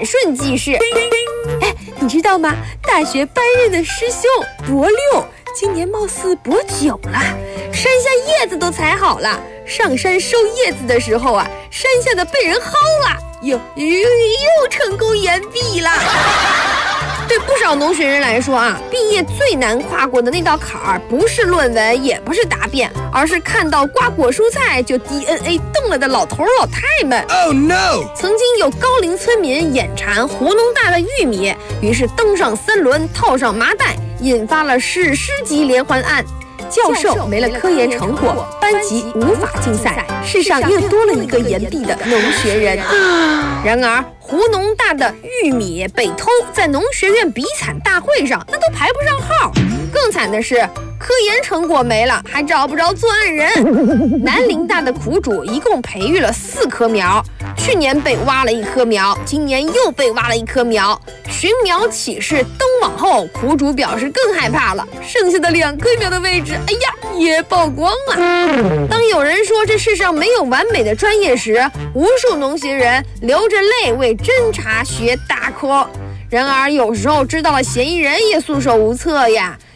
转瞬即逝。哎，你知道吗？大学班任的师兄博六今年貌似博9了，山下叶子都采好了，上山收叶子的时候啊，山下的被人薅了，又成功延毕了。对不少农学人来说啊，毕业最难跨过的那道坎儿，不是论文，也不是答辩，而是看到瓜果蔬菜就 DNA 动了的老头老太们。 Oh no！ 曾经有高龄村民眼馋糊弄大的玉米，于是登上3轮，套上麻袋，引发了史诗级连环案。教授没了科研成果，班级无法竞赛，世上又多了一个延毕的农学人。然而，糊弄大的玉米被偷，在农学院比惨大会上那都排不上号。更惨的是，科研成果没了，还找不着作案人。南林大的苦主一共培育了4棵苗，去年被挖了1棵苗，今年又被挖了1棵苗。寻苗启事登网后，苦主表示更害怕了，剩下的2棵苗的位置，哎呀，也曝光了。当有人说这世上没有完美的专业时，无数农学人流着泪为侦查学大 call。然而有时候知道了嫌疑人也束手无策呀。